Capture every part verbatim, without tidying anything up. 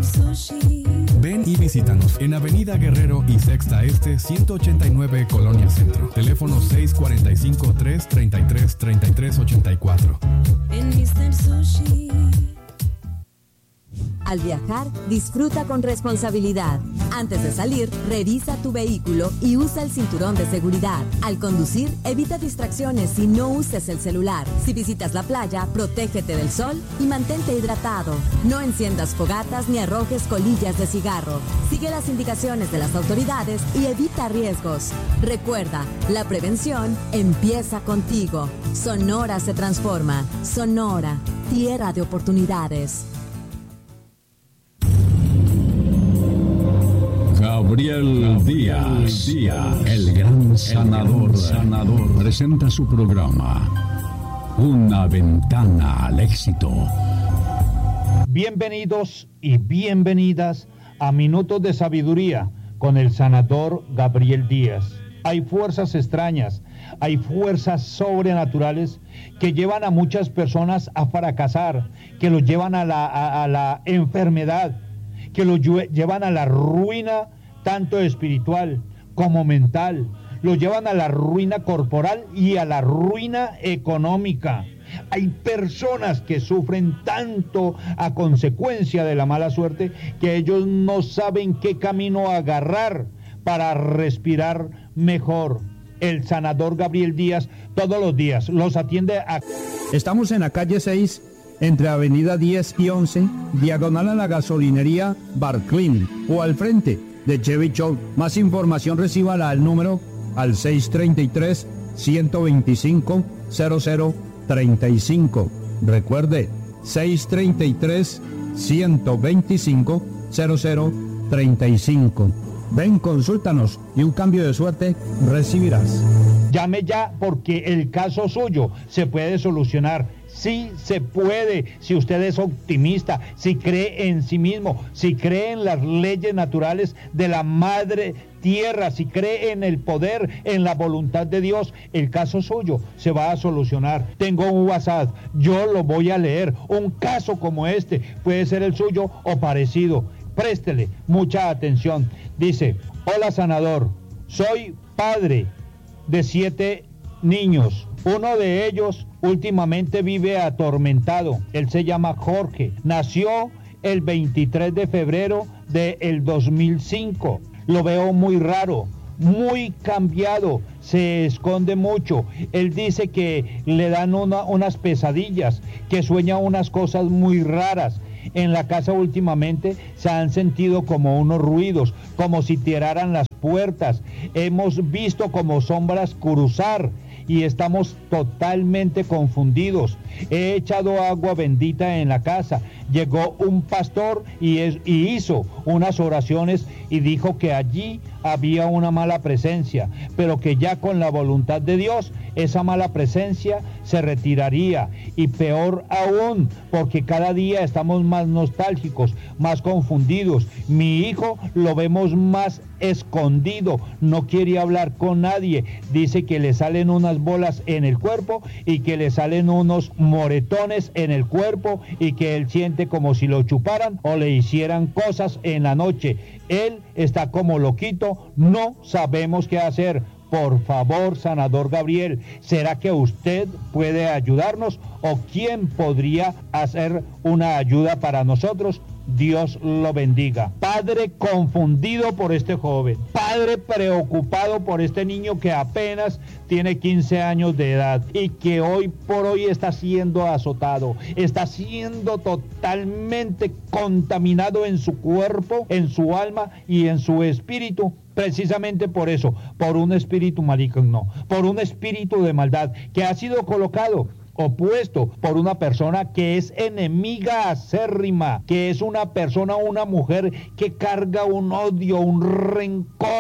Ven y visítanos en Avenida Guerrero y Sexta Este, ciento ochenta y nueve, Colonia Centro. Teléfono seis cuatro cinco, tres tres tres, tres tres ocho cuatro. En mister Sushi. Al viajar, disfruta con responsabilidad. Antes de salir, revisa tu vehículo y usa el cinturón de seguridad. Al conducir, evita distracciones y no uses el celular. Si visitas la playa, protégete del sol y mantente hidratado. No enciendas fogatas ni arrojes colillas de cigarro. Sigue las indicaciones de las autoridades y evita riesgos. Recuerda, la prevención empieza contigo. Sonora se transforma. Sonora, tierra de oportunidades. Gabriel Díaz, Díaz, el gran sanador, sanador, presenta su programa, Una Ventana al Éxito. Bienvenidos y bienvenidas a Minutos de Sabiduría con el sanador Gabriel Díaz. Hay fuerzas extrañas, hay fuerzas sobrenaturales que llevan a muchas personas a fracasar, que los llevan a la, a, a la enfermedad, que los llevan a la ruina tanto espiritual como mental, los llevan a la ruina corporal y a la ruina económica. Hay personas que sufren tanto a consecuencia de la mala suerte que ellos no saben qué camino agarrar para respirar mejor. El sanador Gabriel Díaz todos los días los atiende a... Estamos en la calle seis, entre avenida diez y once, diagonal a la gasolinería Bar Clean, o al frente de Chevy Show. Más información recíbala al número al seis tres tres, uno dos cinco, cero cero tres cinco. Recuerde, seis tres tres, uno dos cinco, cero cero tres cinco. Ven, consúltanos y un cambio de suerte recibirás. Llame ya porque el caso suyo se puede solucionar. Sí se puede, si usted es optimista, si cree en sí mismo, si cree en las leyes naturales de la madre tierra, si cree en el poder, en la voluntad de Dios, el caso suyo se va a solucionar. Tengo un WhatsApp, yo lo voy a leer. Un caso como este puede ser el suyo o parecido. Préstele mucha atención. Dice: hola sanador, soy padre de siete niños. Uno de ellos últimamente vive atormentado. Él se llama Jorge. Nació el veintitrés de febrero del dos mil cinco. Lo veo muy raro, muy cambiado, se esconde mucho. Él dice que le dan una, unas pesadillas, que sueña unas cosas muy raras. En la casa últimamente se han sentido como unos ruidos, como si tiraran las puertas. Hemos visto como sombras cruzar y estamos totalmente confundidos. He echado agua bendita en la casa. Llegó un pastor y, es, y hizo unas oraciones y dijo que allí había una mala presencia, pero que ya con la voluntad de Dios esa mala presencia se retiraría. Y peor aún, porque cada día estamos más nostálgicos, más confundidos. Mi hijo lo vemos más escondido, no quiere hablar con nadie. Dice que le salen unas bolas en el cuerpo y que le salen unos moretones en el cuerpo y que él siente como si lo chuparan o le hicieran cosas en la noche. Él está como loquito, no sabemos qué hacer. Por favor, sanador Gabriel, ¿será que usted puede ayudarnos o quién podría hacer una ayuda para nosotros? Dios lo bendiga. Padre confundido por este joven, padre preocupado por este niño que apenas tiene quince años de edad y que hoy por hoy está siendo azotado, está siendo totalmente contaminado en su cuerpo, en su alma y en su espíritu. Precisamente por eso, por un espíritu maligno, por un espíritu de maldad que ha sido colocado, opuesto por una persona que es enemiga acérrima, que es una persona, una mujer que carga un odio, un rencor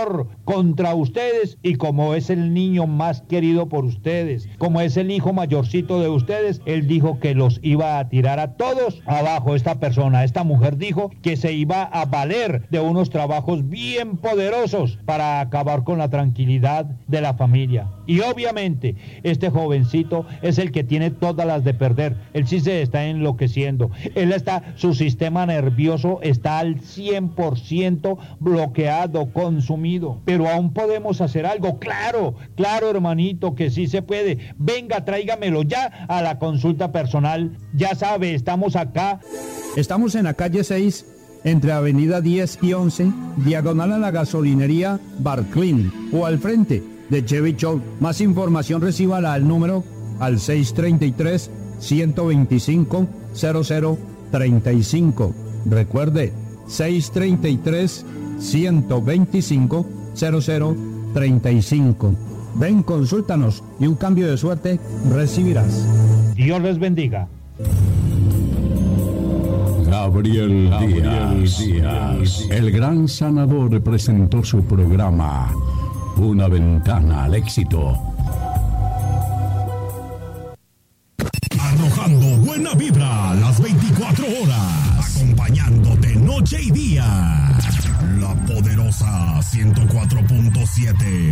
contra ustedes, y como es el niño más querido por ustedes, como es el hijo mayorcito de ustedes, él dijo que los iba a tirar a todos abajo. Esta persona, esta mujer dijo que se iba a valer de unos trabajos bien poderosos para acabar con la tranquilidad de la familia. Y obviamente este jovencito es el que tiene todas las de perder. Él sí se está enloqueciendo. Él está, su sistema nervioso está al cien por ciento bloqueado, consumido. Pero aún podemos hacer algo. Claro, claro, hermanito, que sí se puede. Venga, tráigamelo ya a la consulta personal. Ya sabe, estamos acá. Estamos en la calle seis, entre avenida diez y once, diagonal a la gasolinería Barclin, o al frente de Chevy Show. Más información recíbala al número al seis tres tres, uno dos cinco, cero cero tres cinco. Recuerde, seis tres tres, uno dos cinco, cero cero tres cinco. Ven, consúltanos y un cambio de suerte recibirás. Dios les bendiga. Gabriel, Gabriel Díaz, Díaz, el gran sanador, presentó su programa Una Ventana al Éxito. Arrojando buena vibra las veinticuatro horas, acompañándote noche y día. La poderosa ciento cuatro punto siete.